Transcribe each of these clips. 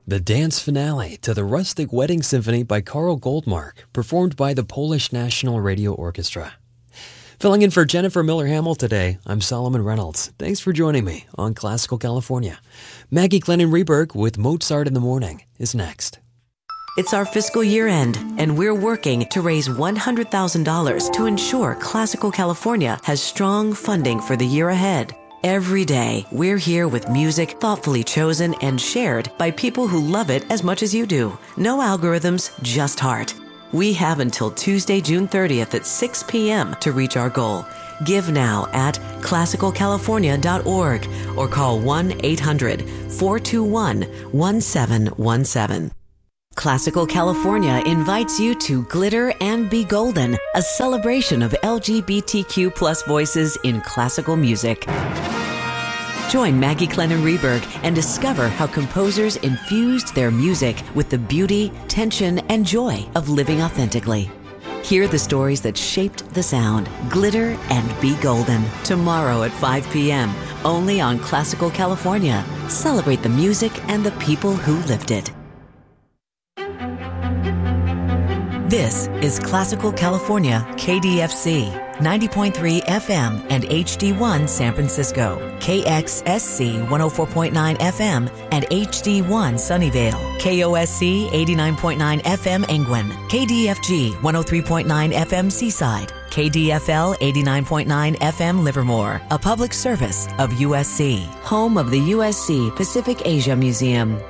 The dance finale to the Rustic Wedding Symphony by Karl Goldmark, performed by the Polish National Radio Orchestra. Filling in for Jennifer Miller-Hamill today, I'm Solomon Reynolds. Thanks for joining me on Classical California. Maggie Glennon-Reberg with Mozart in the Morning is next. It's our fiscal year end, and we're working to raise $100,000 to ensure Classical California has strong funding for the year ahead. Every day, we're here with music thoughtfully chosen and shared by people who love it as much as you do. No algorithms, just heart. We have until Tuesday, June 30th at 6 p.m. to reach our goal. Give now at classicalcalifornia.org or call 1-800-421-1717. Classical California invites you to Glitter and Be Golden, a celebration of LGBTQ plus voices in classical music. Join Maggie Glennon-Reberg and discover how composers infused their music with the beauty, tension, and joy of living authentically. Hear the stories that shaped the sound. Glitter and Be Golden. Tomorrow at 5 p.m. Only on Classical California. Celebrate the music and the people who lived it. This is Classical California, KDFC, 90.3 FM and HD1 San Francisco, KXSC 104.9 FM and HD1 Sunnyvale, KOSC 89.9 FM Engwin, KDFG 103.9 FM Seaside, KDFL 89.9 FM Livermore, a public service of USC, home of the USC Pacific Asia Museum.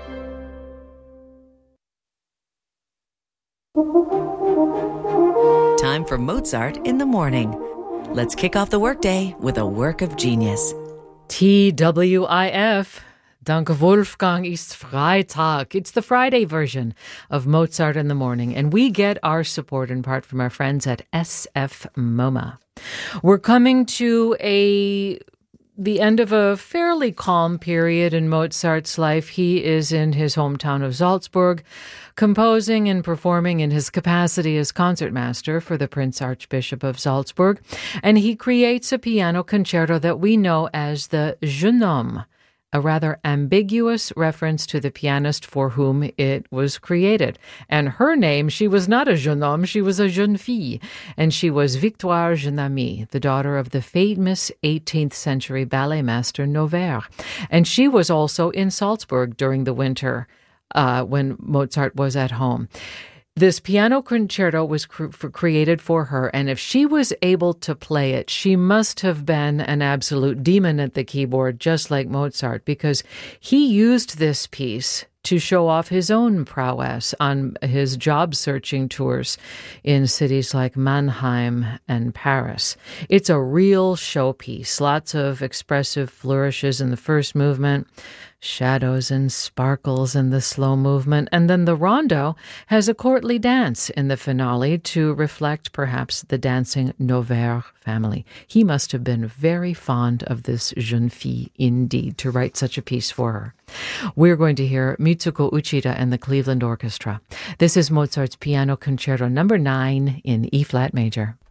Time for Mozart in the Morning. Let's kick off the workday with a work of genius. TWIF. Danke Wolfgang, ist Freitag. It's the Friday version of Mozart in the Morning, and we get our support in part from our friends at SF MoMA. We're coming to the end of a fairly calm period in Mozart's life. He is in his hometown of Salzburg, composing and performing in his capacity as concertmaster for the Prince Archbishop of Salzburg, and he creates a piano concerto that we know as the Jeune Homme, a rather ambiguous reference to the pianist for whom it was created. And her name, she was not a jeune homme, she was a jeune fille, and she was Victoire Jeune-Amie, the daughter of the famous 18th century ballet master Noverre. And she was also in Salzburg during the winter when Mozart was at home. This piano concerto was created for her, and if she was able to play it, she must have been an absolute demon at the keyboard, just like Mozart, because he used this piece to show off his own prowess on his job-searching tours in cities like Mannheim and Paris. It's a real showpiece, lots of expressive flourishes in the first movement, shadows and sparkles in the slow movement, and then the rondo has a courtly dance in the finale to reflect perhaps the dancing Noverre family. He must have been very fond of this jeune fille indeed to write such a piece for her. We're going to hear Mitsuko Uchida and the Cleveland Orchestra. This is Mozart's Piano Concerto No. 9 in E-flat major.